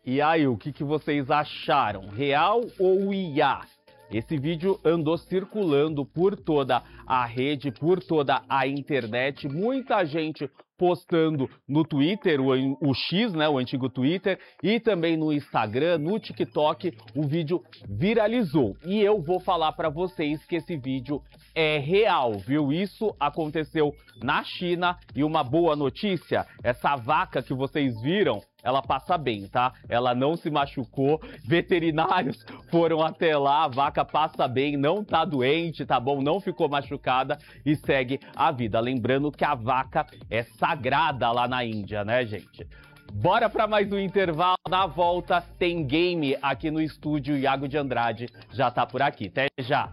E aí, o que vocês acharam? Real ou IA? Esse vídeo andou circulando por toda a rede, por toda a internet. Muita gente postando no Twitter, o X, né, o antigo Twitter, e também no Instagram, no TikTok, o vídeo viralizou. E eu vou falar para vocês que esse vídeo é real, viu? Isso aconteceu na China e uma boa notícia, essa vaca que vocês viram, ela passa bem, tá? Ela não se machucou, veterinários foram até lá, a vaca passa bem, não tá doente, tá bom? Não ficou machucada e segue a vida. Lembrando que a vaca é sagrada lá na Índia, né, gente? Bora para mais um intervalo. Na volta tem game aqui no estúdio. Iago de Andrade já tá por aqui. Até já!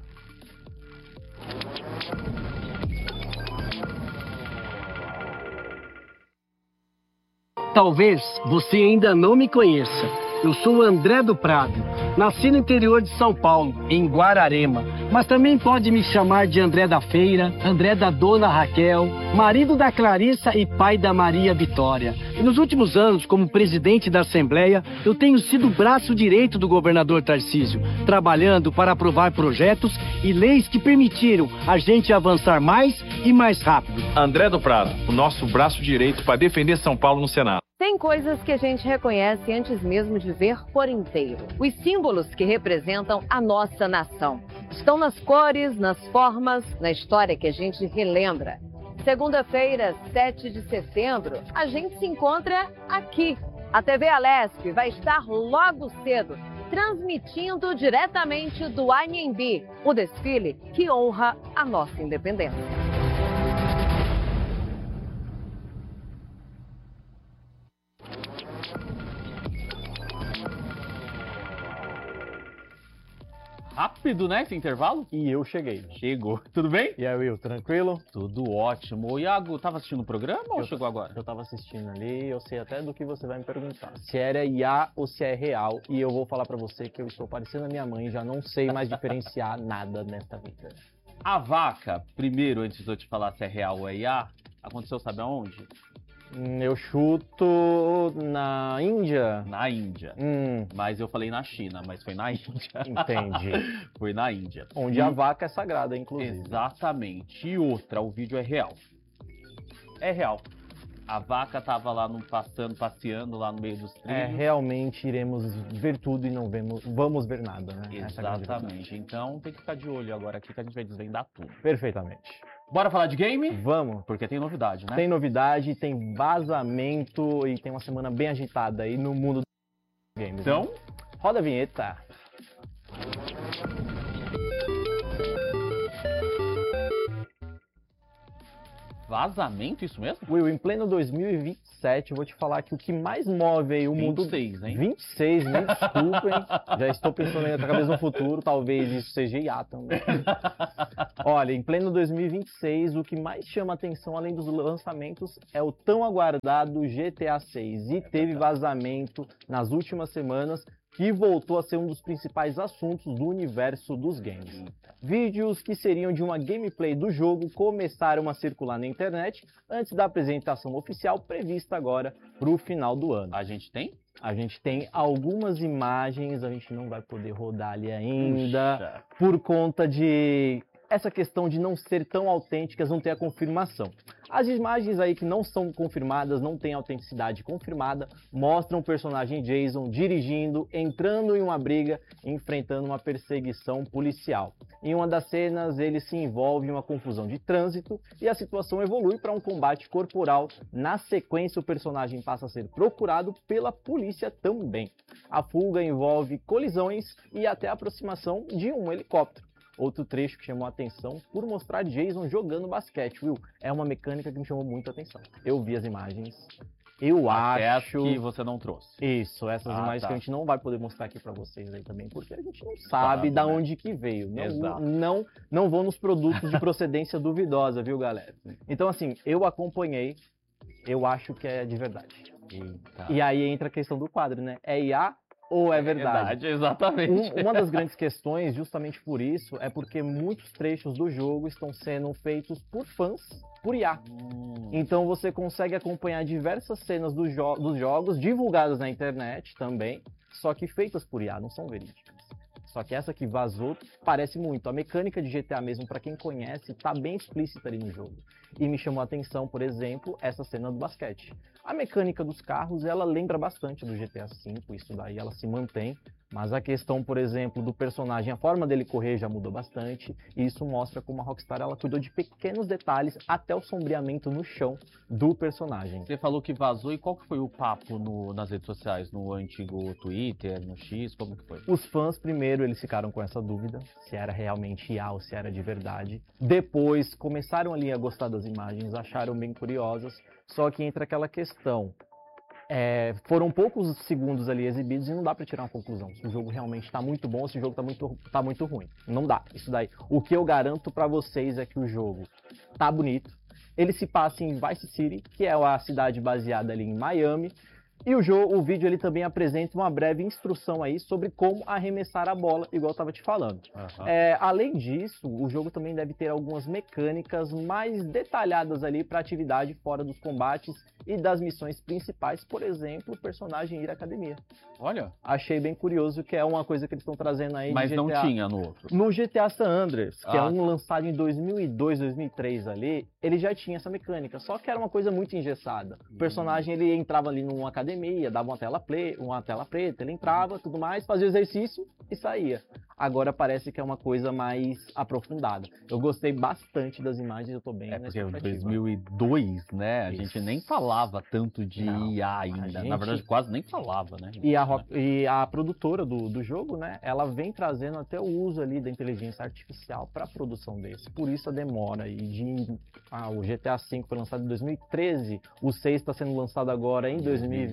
Talvez você ainda não me conheça. Eu sou o André do Prado. Nasci no interior de São Paulo, em Guararema. Mas também pode me chamar de André da Feira, André da Dona Raquel, marido da Clarissa e pai da Maria Vitória. E nos últimos anos, como presidente da Assembleia, eu tenho sido o braço direito do governador Tarcísio, trabalhando para aprovar projetos e leis que permitiram a gente avançar mais e mais rápido. André do Prado, o nosso braço direito para defender São Paulo no Senado. Tem coisas que a gente reconhece antes mesmo de ver por inteiro. Os símbolos que representam a nossa nação. Estão nas cores, nas formas, na história que a gente relembra. Segunda-feira, 7 de setembro, a gente se encontra aqui. A TV Alesp vai estar logo cedo, transmitindo diretamente do Anhembi, o desfile que honra a nossa independência. Rápido, né, esse intervalo? E eu cheguei. Chegou. Tudo bem? E aí, Will, tranquilo? Tudo ótimo. O Iago, tava assistindo o programa ou chegou agora? Eu tava assistindo ali, eu sei até do que você vai me perguntar. Se era IA ou se é real. E eu vou falar pra você que eu estou parecendo a minha mãe, já não sei mais diferenciar nada nesta vida. A vaca, primeiro, antes de eu te falar se é real ou é IA, aconteceu sabe aonde? Eu chuto na Índia. Na Índia. Mas eu falei na China, mas foi na Índia. Entendi. Foi na Índia. Onde a vaca é sagrada, inclusive. Exatamente. E outra, o vídeo é real. É real. A vaca tava lá passeando lá no meio dos trilhos. Realmente iremos ver tudo e não vamos ver nada, né? Exatamente. Então tem que ficar de olho agora aqui que a gente vai desvendar tudo. Perfeitamente. Bora falar de game? Vamos. Porque tem novidade, né? Tem novidade, tem vazamento e tem uma semana bem agitada aí no mundo dos games. Então, né? Roda a vinheta. vazamento, isso mesmo? Will, em pleno 2027, eu vou te falar que o que mais move aí o mundo... 26, hein? 26, me desculpem. Já estou pensando na cabeça no futuro, talvez isso seja IA também. Olha, em pleno 2026, o que mais chama atenção, além dos lançamentos, é o tão aguardado GTA 6. E teve vazamento nas últimas semanas, que voltou a ser um dos principais assuntos do universo dos games. Vídeos que seriam de uma gameplay do jogo começaram a circular na internet antes da apresentação oficial prevista agora para o final do ano. A gente tem? A gente tem algumas imagens, a gente não vai poder rodar ali ainda, por conta de essa questão de não ser tão autênticas, não ter a confirmação. As imagens aí que não são confirmadas, não têm autenticidade confirmada, mostram o personagem Jason dirigindo, entrando em uma briga, enfrentando uma perseguição policial. Em uma das cenas, ele se envolve em uma confusão de trânsito e a situação evolui para um combate corporal. Na sequência, o personagem passa a ser procurado pela polícia também. A fuga envolve colisões e até a aproximação de um helicóptero. Outro trecho que chamou a atenção por mostrar Jason jogando basquete. Will, é uma mecânica que me chamou muito a atenção. Eu vi as imagens. Eu acho que você não trouxe. Isso, essas imagens que a gente não vai poder mostrar aqui pra vocês aí também, porque a gente não sabe da onde que veio. Não vão nos produtos de procedência duvidosa, viu, galera? Então, assim, eu acompanhei, eu acho que é de verdade. Eita. E aí entra a questão do quadro, né? É IA ou é verdade. Exatamente. Uma das grandes questões, justamente por isso, é porque muitos trechos do jogo estão sendo feitos por fãs, por IA. Então você consegue acompanhar diversas cenas dos jogos divulgadas na internet também, só que feitas por IA, não são verídicas. Só que essa que vazou parece muito. A mecânica de GTA mesmo, para quem conhece, tá bem explícita ali no jogo. E me chamou a atenção, por exemplo, essa cena do basquete. A mecânica dos carros, ela lembra bastante do GTA V, isso daí ela se mantém. Mas a questão, por exemplo, do personagem, a forma dele correr já mudou bastante. E isso mostra como a Rockstar ela cuidou de pequenos detalhes, até o sombreamento no chão do personagem. Você falou que vazou, e qual que foi o papo nas redes sociais? No antigo Twitter, no X, como que foi? Os fãs, primeiro, eles ficaram com essa dúvida, se era realmente IA ou se era de verdade. Depois, começaram ali a gostar das imagens, acharam bem curiosas. Só que entra aquela questão. Foram poucos segundos ali exibidos e não dá pra tirar uma conclusão. Se o jogo realmente tá muito bom ou se o jogo tá muito ruim. Não dá, isso daí. O que eu garanto pra vocês é que o jogo tá bonito. Ele se passa em Vice City, que é a cidade baseada ali em Miami. E o vídeo ele também apresenta uma breve instrução aí sobre como arremessar a bola, igual eu estava te falando. Além disso, o jogo também deve ter algumas mecânicas mais detalhadas ali para atividade fora dos combates e das missões principais, por exemplo, o personagem ir à academia. Olha. Achei bem curioso, que é uma coisa que eles estão trazendo aí. Mas de GTA. não tinha no outro. No GTA San Andreas, que é um lançado em 2002, 2003 ali, ele já tinha essa mecânica, só que era uma coisa muito engessada. O personagem ele entrava ali numa academia, dava uma tela preta, ele entrava, tudo mais, fazia o exercício e saía. Agora parece que é uma coisa mais aprofundada. Eu gostei bastante das imagens, eu tô bem na porque expectativa. 2002, né? A Isso. gente nem falava tanto de Não, IA ainda. Na verdade, quase nem falava, né? E a produtora do jogo, né, ela vem trazendo até o uso ali da inteligência artificial para a produção desse. Por isso a demora. O GTA V foi lançado em 2013, o 6 está sendo lançado agora em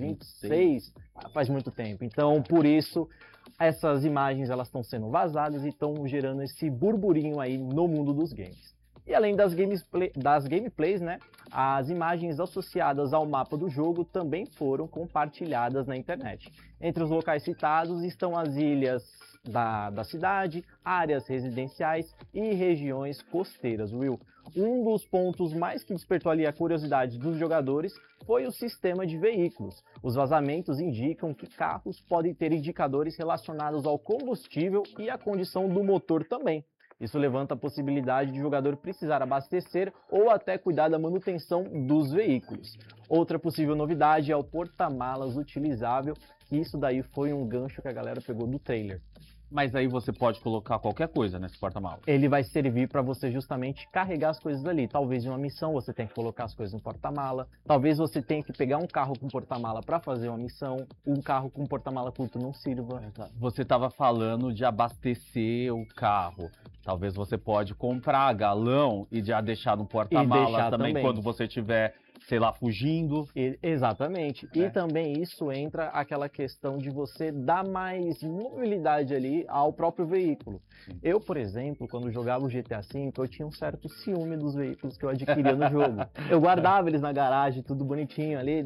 2026, faz muito tempo. Então, por isso, essas imagens elas estão sendo vazadas e estão gerando esse burburinho aí no mundo dos games. E além das gameplays, né, as imagens associadas ao mapa do jogo também foram compartilhadas na internet. Entre os locais citados estão as ilhas da cidade, áreas residenciais e regiões costeiras, Will. Um dos pontos mais que despertou ali a curiosidade dos jogadores foi o sistema de veículos. Os vazamentos indicam que carros podem ter indicadores relacionados ao combustível e à condição do motor também. Isso levanta a possibilidade de o jogador precisar abastecer ou até cuidar da manutenção dos veículos. Outra possível novidade é o porta-malas utilizável, que isso daí foi um gancho que a galera pegou do trailer. Mas aí você pode colocar qualquer coisa nesse porta-malas. Ele vai servir para você justamente carregar as coisas ali. Talvez em uma missão você tenha que colocar as coisas no porta-mala. Talvez você tenha que pegar um carro com porta-mala para fazer uma missão. Um carro com porta-mala curto não sirva. Você estava falando de abastecer o carro. Talvez você pode comprar galão e já deixar no porta-malas também quando você tiver, sei lá, fugindo. Exatamente. E também isso entra aquela questão de você dar mais mobilidade ali ao próprio veículo. Eu, por exemplo, quando jogava o GTA V, eu tinha um certo ciúme dos veículos que eu adquiria no jogo. Eu guardava eles na garagem, tudo bonitinho ali.